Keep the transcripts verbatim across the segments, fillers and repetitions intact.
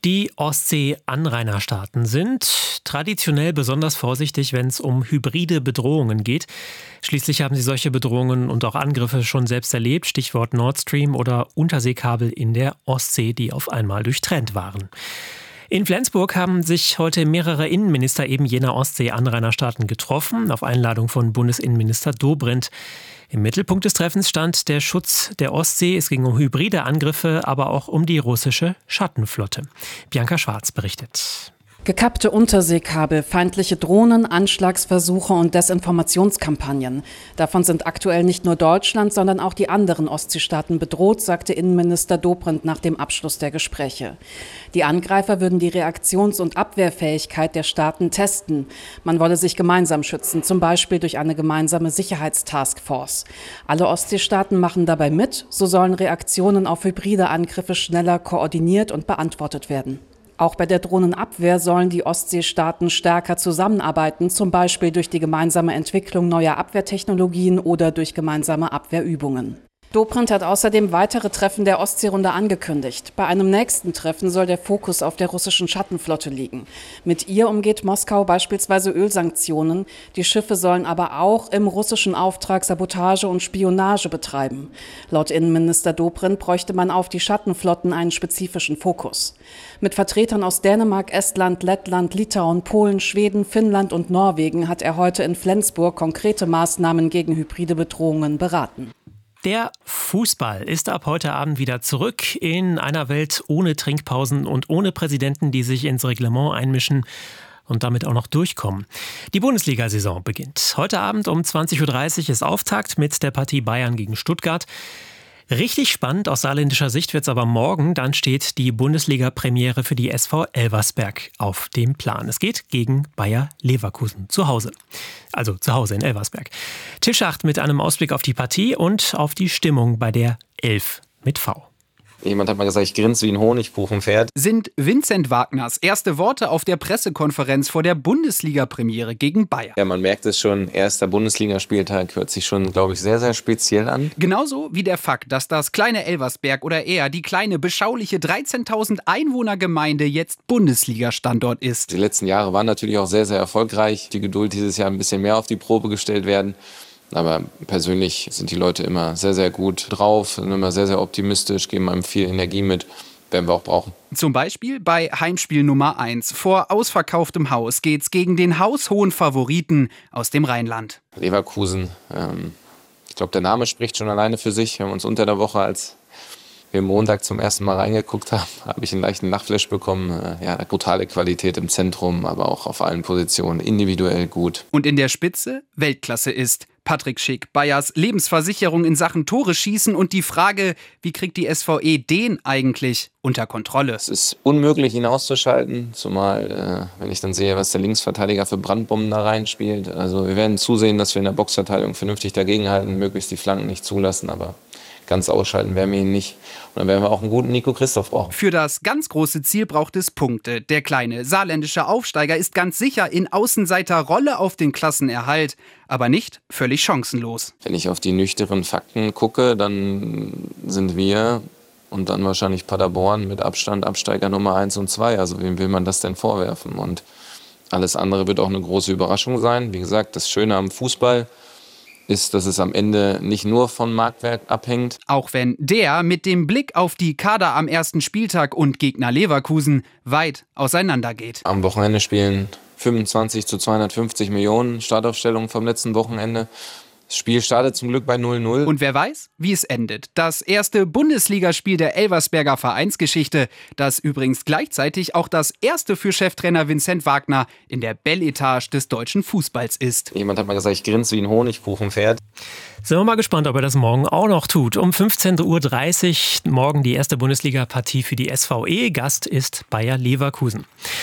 Die Ostsee-Anrainerstaaten sind traditionell besonders vorsichtig, wenn es um hybride Bedrohungen geht. Schließlich haben sie solche Bedrohungen und auch Angriffe schon selbst erlebt. Stichwort Nord Stream oder Unterseekabel in der Ostsee, die auf einmal durchtrennt waren. In Flensburg haben sich heute mehrere Innenminister eben jener Ostsee-Anrainerstaaten getroffen, auf Einladung von Bundesinnenminister Dobrindt. Im Mittelpunkt des Treffens stand der Schutz der Ostsee. Es ging um hybride Angriffe, aber auch um die russische Schattenflotte. Bianca Schwarz berichtet. Gekappte Unterseekabel, feindliche Drohnen, Anschlagsversuche und Desinformationskampagnen. Davon sind aktuell nicht nur Deutschland, sondern auch die anderen Ostseestaaten bedroht, sagte Innenminister Dobrindt nach dem Abschluss der Gespräche. Die Angreifer würden die Reaktions- und Abwehrfähigkeit der Staaten testen. Man wolle sich gemeinsam schützen, zum Beispiel durch eine gemeinsame Sicherheitstaskforce. Alle Ostseestaaten machen dabei mit, so sollen Reaktionen auf hybride Angriffe schneller koordiniert und beantwortet werden. Auch bei der Drohnenabwehr sollen die Ostseestaaten stärker zusammenarbeiten, zum Beispiel durch die gemeinsame Entwicklung neuer Abwehrtechnologien oder durch gemeinsame Abwehrübungen. Dobrindt hat außerdem weitere Treffen der Ostseerunde angekündigt. Bei einem nächsten Treffen soll der Fokus auf der russischen Schattenflotte liegen. Mit ihr umgeht Moskau beispielsweise Ölsanktionen. Die Schiffe sollen aber auch im russischen Auftrag Sabotage und Spionage betreiben. Laut Innenminister Dobrindt bräuchte man auf die Schattenflotten einen spezifischen Fokus. Mit Vertretern aus Dänemark, Estland, Lettland, Litauen, Polen, Schweden, Finnland und Norwegen hat er heute in Flensburg konkrete Maßnahmen gegen hybride Bedrohungen beraten. Der Fußball ist ab heute Abend wieder zurück in einer Welt ohne Trinkpausen und ohne Präsidenten, die sich ins Reglement einmischen und damit auch noch durchkommen. Die Bundesliga-Saison beginnt. Heute Abend um zwanzig Uhr dreißig ist Auftakt mit der Partie Bayern gegen Stuttgart. Richtig spannend aus saarländischer Sicht wird es aber morgen. Dann steht die Bundesliga-Premiere für die S V Elversberg auf dem Plan. Es geht gegen Bayer Leverkusen zu Hause. Also zu Hause in Elversberg. Tischach mit einem Ausblick auf die Partie und auf die Stimmung bei der Elf mit V. Jemand hat mal gesagt, ich grinse wie ein Honigkuchenpferd. Sind Vincent Wagners erste Worte auf der Pressekonferenz vor der Bundesliga-Premiere gegen Bayern. Ja, man merkt es schon, erster Bundesligaspieltag hört sich schon, glaube ich, sehr, sehr speziell an. Genauso wie der Fakt, dass das kleine Elversberg oder eher die kleine, beschauliche dreizehntausend Einwohnergemeinde jetzt Bundesliga-Standort ist. Die letzten Jahre waren natürlich auch sehr, sehr erfolgreich. Die Geduld dieses Jahr ein bisschen mehr auf die Probe gestellt werden. Aber persönlich sind die Leute immer sehr, sehr gut drauf, sind immer sehr, sehr optimistisch, geben einem viel Energie mit, werden wir auch brauchen. Zum Beispiel bei Heimspiel Nummer eins. Vor ausverkauftem Haus geht's gegen den haushohen Favoriten aus dem Rheinland. Leverkusen, ähm, ich glaube, der Name spricht schon alleine für sich. Wir haben uns unter der Woche, als wir Montag zum ersten Mal reingeguckt haben, habe ich einen leichten Lachflash bekommen. Äh, ja, brutale Qualität im Zentrum, aber auch auf allen Positionen, individuell gut. Und in der Spitze Weltklasse ist Patrick Schick, Bayers Lebensversicherung in Sachen Tore schießen und die Frage, wie kriegt die S V E den eigentlich unter Kontrolle? Es ist unmöglich, ihn auszuschalten, zumal, äh, wenn ich dann sehe, was der Linksverteidiger für Brandbomben da reinspielt. Also wir werden zusehen, dass wir in der Boxverteidigung vernünftig dagegenhalten, möglichst die Flanken nicht zulassen, aber ganz ausschalten werden wir ihn nicht. Und dann werden wir auch einen guten Nico Christoph brauchen. Für das ganz große Ziel braucht es Punkte. Der kleine saarländische Aufsteiger ist ganz sicher in Außenseiterrolle auf den Klassenerhalt, aber nicht völlig chancenlos. Wenn ich auf die nüchternen Fakten gucke, dann sind wir und dann wahrscheinlich Paderborn mit Abstand Absteiger Nummer eins und zwei. Also wem will man das denn vorwerfen? Und alles andere wird auch eine große Überraschung sein. Wie gesagt, das Schöne am Fußball ist, dass es am Ende nicht nur von Marktwert abhängt. Auch wenn der mit dem Blick auf die Kader am ersten Spieltag und Gegner Leverkusen weit auseinandergeht. Am Wochenende spielen fünfundzwanzig zu zweihundertfünfzig Millionen Startaufstellungen vom letzten Wochenende. Das Spiel startet zum Glück bei null null. Und wer weiß, wie es endet. Das erste Bundesligaspiel der Elversberger Vereinsgeschichte, das übrigens gleichzeitig auch das erste für Cheftrainer Vincent Wagner in der Bel-Etage des deutschen Fußballs ist. Jemand hat mal gesagt, ich grinse wie ein Honigkuchenpferd. Sind wir mal gespannt, ob er das morgen auch noch tut. Um fünfzehn Uhr dreißig morgen die erste Bundesliga-Partie für die S V E. Gast ist Bayer Leverkusen.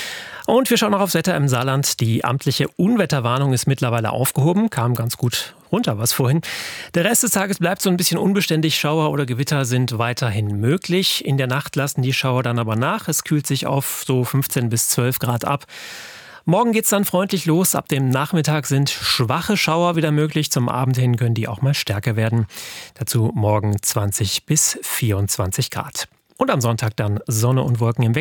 Und wir schauen noch aufs Wetter im Saarland. Die amtliche Unwetterwarnung ist mittlerweile aufgehoben. Kam ganz gut runter, was vorhin. Der Rest des Tages bleibt so ein bisschen unbeständig. Schauer oder Gewitter sind weiterhin möglich. In der Nacht lassen die Schauer dann aber nach. Es kühlt sich auf so fünfzehn bis zwölf Grad ab. Morgen geht's dann freundlich los. Ab dem Nachmittag sind schwache Schauer wieder möglich. Zum Abend hin können die auch mal stärker werden. Dazu morgen zwanzig bis vierundzwanzig Grad. Und am Sonntag dann Sonne und Wolken im Wechsel.